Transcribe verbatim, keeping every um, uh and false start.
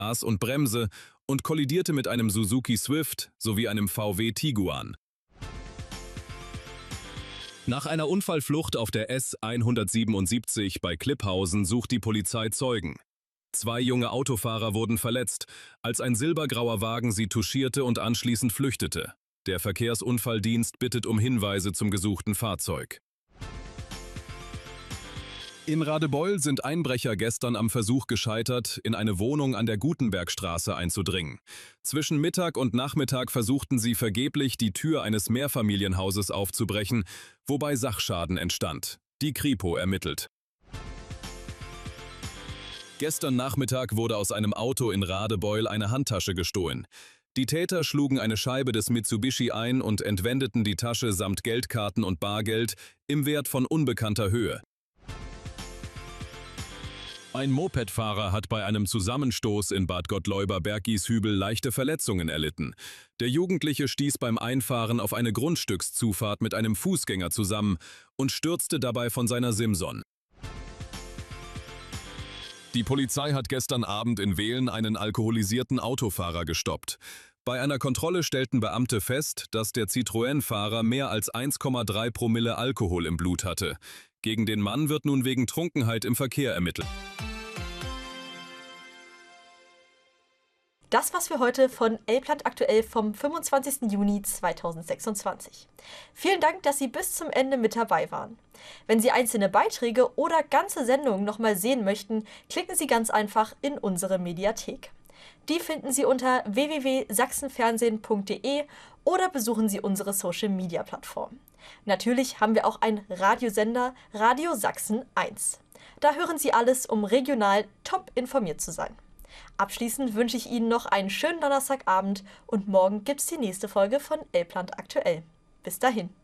Gas und Bremse und kollidierte mit einem Suzuki Swift sowie einem V W Tiguan. Nach einer Unfallflucht auf der S hundertsiebenundsiebzig bei Klipphausen sucht die Polizei Zeugen. Zwei junge Autofahrer wurden verletzt, als ein silbergrauer Wagen sie touchierte und anschließend flüchtete. Der Verkehrsunfalldienst bittet um Hinweise zum gesuchten Fahrzeug. In Radebeul sind Einbrecher gestern am Versuch gescheitert, in eine Wohnung an der Gutenbergstraße einzudringen. Zwischen Mittag und Nachmittag versuchten sie vergeblich, die Tür eines Mehrfamilienhauses aufzubrechen, wobei Sachschaden entstand. Die Kripo ermittelt. Gestern Nachmittag wurde aus einem Auto in Radebeul eine Handtasche gestohlen. Die Täter schlugen eine Scheibe des Mitsubishi ein und entwendeten die Tasche samt Geldkarten und Bargeld im Wert von unbekannter Höhe. Ein Mopedfahrer hat bei einem Zusammenstoß in Bad Gottleuba-Bergieshübel leichte Verletzungen erlitten. Der Jugendliche stieß beim Einfahren auf eine Grundstückszufahrt mit einem Fußgänger zusammen und stürzte dabei von seiner Simson. Die Polizei hat gestern Abend in Wehlen einen alkoholisierten Autofahrer gestoppt. Bei einer Kontrolle stellten Beamte fest, dass der Citroën-Fahrer mehr als eins Komma drei Promille Alkohol im Blut hatte. Gegen den Mann wird nun wegen Trunkenheit im Verkehr ermittelt. Das war's für heute von Elbland aktuell vom fünfundzwanzigsten Juni zweitausendsechsundzwanzig. Vielen Dank, dass Sie bis zum Ende mit dabei waren. Wenn Sie einzelne Beiträge oder ganze Sendungen nochmal sehen möchten, klicken Sie ganz einfach in unsere Mediathek. Die finden Sie unter w w w punkt sachsenfernsehen punkt de oder besuchen Sie unsere Social-Media-Plattform. Natürlich haben wir auch einen Radiosender, Radio Sachsen eins. Da hören Sie alles, um regional top informiert zu sein. Abschließend wünsche ich Ihnen noch einen schönen Donnerstagabend und morgen gibt's die nächste Folge von Elbland aktuell. Bis dahin.